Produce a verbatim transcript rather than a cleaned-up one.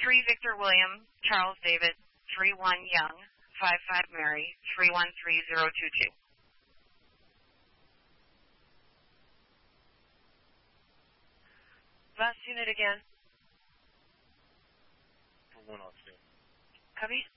three Victor William, Charles David, three one Young, five five Mary, three one three zero two two. Last unit again. For one off two. Copy.